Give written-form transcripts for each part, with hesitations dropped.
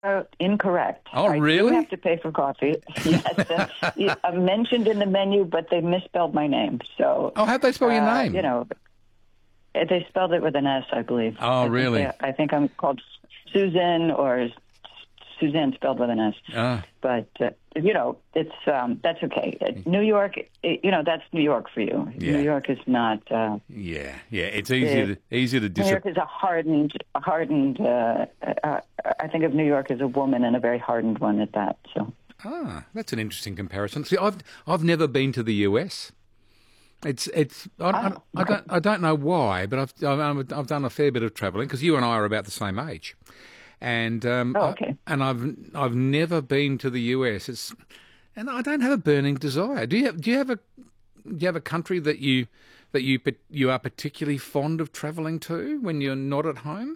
Incorrect. Oh, I really? do have to pay for coffee. Yes, I'm mentioned in the menu, but they misspelled my name. So, Oh, how'd they spell your name? They spelled it with an S, I believe. Oh, really? I think I'm called Susan, or Suzanne spelled with an S. But it's that's okay. New York, that's New York for you. Yeah. New York is not. Yeah. It's easy to New York is a hardened. I think of New York as a woman, and a very hardened one at that. So. That's an interesting comparison. See, I've never been to the US. I don't know why, but I've done a fair bit of travelling because you and I are about the same age, and okay. I've never been to the US. And I don't have a burning desire. Do you have a country that you are particularly fond of travelling to when you're not at home?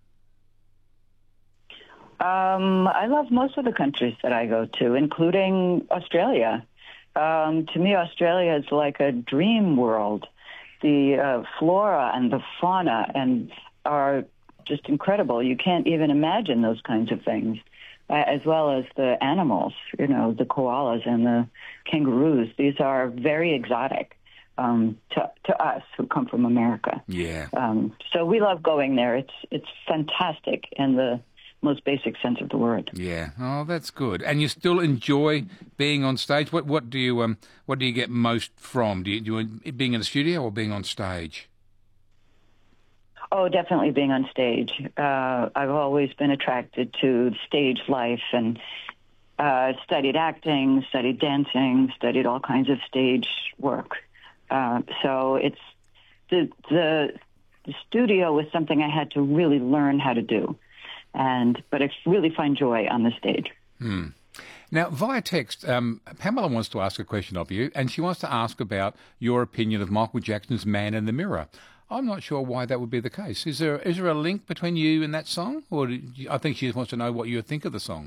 I love most of the countries that I go to, including Australia. To me, Australia is like a dream world. The flora and the fauna are just incredible. You can't even imagine those kinds of things, as well as the animals, the koalas and the kangaroos. These are very exotic to us who come from America. Yeah. So we love going there. It's fantastic in the most basic sense of the word. Yeah. Oh, that's good. And you still enjoy being on stage? What do you get most from? Do you enjoy being in the studio or being on stage? Oh, definitely being on stage. I've always been attracted to stage life and studied acting, studied dancing, studied all kinds of stage work. So it's the studio was something I had to really learn how to do. But I really find joy on the stage. Now, via text, Pamela wants to ask a question of you, and she wants to ask about your opinion of Michael Jackson's Man in the Mirror. I'm not sure why that would be the case. Is there a link between you and that song? Or I think she just wants to know what you think of the song.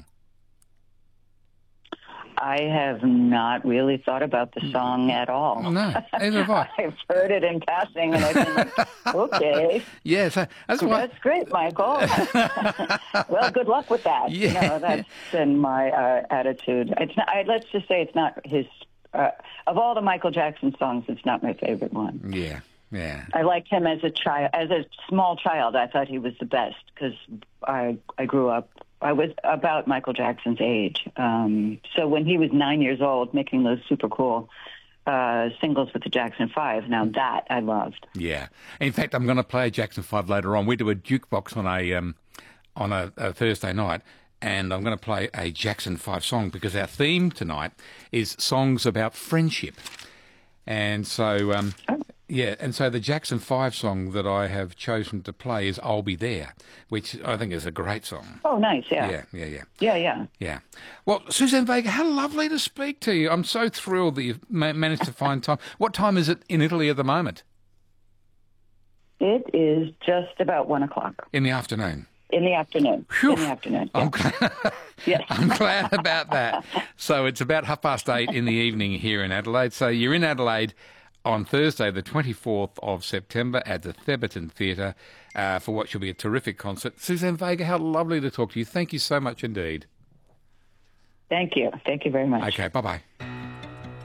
I have not really thought about the song at all. No, neither have I. I've heard it in passing, and I've been like, okay. Yeah, so that's why. That's great, Michael. Well, good luck with that. Yeah. That's been my attitude. It's not, let's just say it's not his. Of all the Michael Jackson songs, it's not my favorite one. Yeah. I liked him as a child, as a small child. I thought he was the best because I grew up. I was about Michael Jackson's age. So when he was 9 years old, making those super cool singles with the Jackson 5, now that I loved. Yeah. In fact, I'm going to play Jackson 5 later on. We do a jukebox on a Thursday night, and I'm going to play a Jackson 5 song because our theme tonight is songs about friendship. And so... Yeah, and so the Jackson 5 song that I have chosen to play is I'll Be There, which I think is a great song. Oh, nice, yeah. Yeah. Well, Suzanne Vega, how lovely to speak to you. I'm so thrilled that you've managed to find time. What time is it in Italy at the moment? It is just about 1 o'clock. In the afternoon? In the afternoon. Whew. In the afternoon. Yeah. Yes. I'm glad about that. So it's about 8:30 in the evening here in Adelaide. So you're in Adelaide on Thursday, the 24th of September at the Theberton Theatre for what should be a terrific concert. Suzanne Vega, how lovely to talk to you. Thank you so much indeed. Thank you. Thank you very much. Okay, bye-bye.